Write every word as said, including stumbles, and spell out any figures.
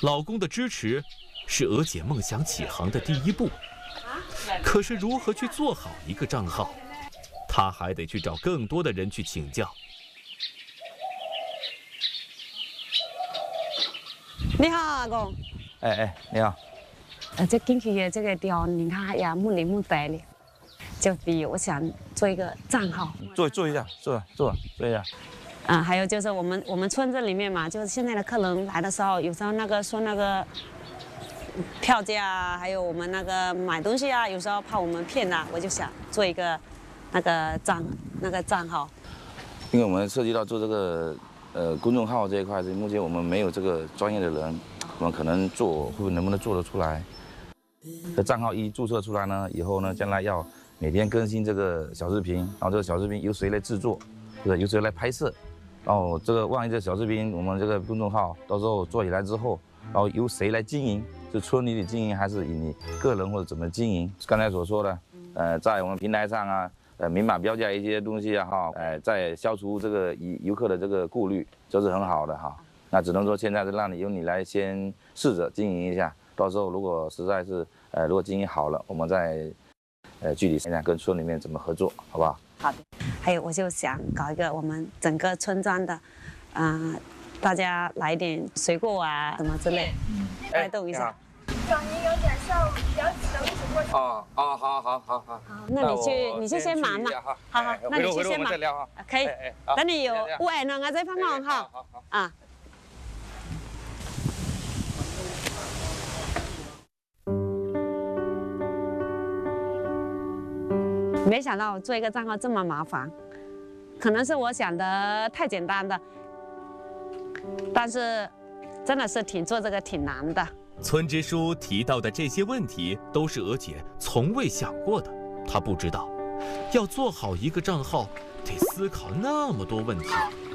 老公的支持是娥姐梦想起航的第一步，可是如何去做好一个账号，她还得去找更多的人去请教。 你好，阿公。 哎哎，你好。 呃，这进去的这个地方，你看也木林木呆的，就比我想做一个账号。 做做一下，做做做一下。 啊、还有就是我们我们村子里面嘛，就是现在的客人来的时候，有时候那个说那个票价啊，还有我们那个买东西啊，有时候怕我们骗啊，我就想做一个那个账那个账号。 因为我们涉及到做这个呃公众号这一块，目前我们没有这个专业的人，我们可能做会能不能做得出来？这账号一注册出来呢，以后呢，将来要每天更新这个小视频，然后这个小视频由谁来制作，或者由谁来拍摄？然后这个万一这小视频，我们这个公众号到时候做起来之后，然后由谁来经营？是村里的经营，还是以你个人或者怎么经营？刚才所说的，呃，在我们平台上啊，呃，明码标价一些东西啊，哈，呃，在消除这个游游客的这个顾虑，这是很好的哈。那只能说现在是让你由你来先试着经营一下，到时候如果实在是呃如果经营好了，我们再呃具体现在跟村里面怎么合作，好不好？ 好的。还有，我就想搞一个我们整个村庄的，啊、呃，大家来点水果啊，什么之类，带动一下。 转移有点像比较急的，一起过去。 哦哦，好好好好。 好，那你去，你去先忙嘛。好好，那你去先忙。可以。等你有有闲了，我再帮忙哈。好好。啊。没想到做一个账号这么麻烦，可能是我想的太简单的，但是真的是挺做这个挺难的。 村支书提到的这些问题，都是娥姐从未想过的。她不知道，要做好一个账号，得思考那么多问题。